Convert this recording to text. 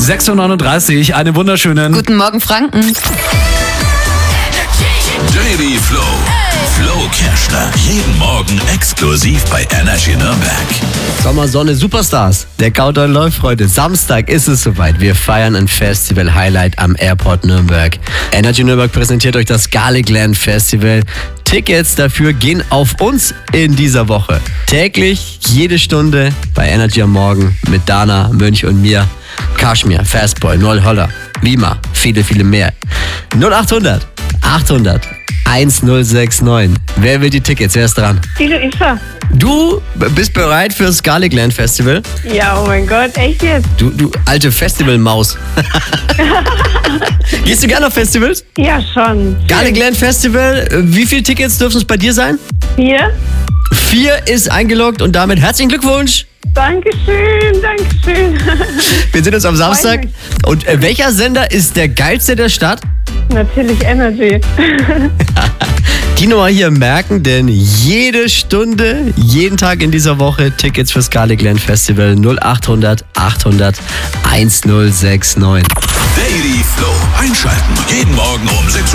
6:39 Uhr, einen wunderschönen Guten Morgen, Franken. Daily Flow. Flo Kerschner. Jeden Morgen exklusiv bei Energy Nürnberg. Sommersonne Superstars. Der Countdown läuft heute. Samstag ist es soweit. Wir feiern ein Festival-Highlight am Airport Nürnberg. Energy Nürnberg präsentiert euch das Garlicland Festival. Tickets dafür gehen auf uns in dieser Woche. Täglich, jede Stunde bei Energy am Morgen mit Dana, Mönch und mir. Kashmir, Fastboy, Noel Holler, Lima, viele, viele mehr. 0800 800 1069. Wer will die Tickets? Wer ist dran? Die Luisa. Du bist bereit fürs Garlicland Festival? Ja, oh mein Gott, echt jetzt? Du alte Festivalmaus. Gehst du gerne auf Festivals? Ja, schon. Garlicland Festival, wie viele Tickets dürfen es bei dir sein? 4? 4 ist eingeloggt und damit herzlichen Glückwunsch. Dankeschön, Dankeschön. Wir sehen uns am Samstag. mich. Und welcher Sender ist der geilste der Stadt? Natürlich Energy. Die Nummer hier merken, denn jede Stunde, jeden Tag in dieser Woche Tickets fürs Garlicland Festival 0800 800 1069. Daily Flow. Einschalten. Jeden Morgen um 6:20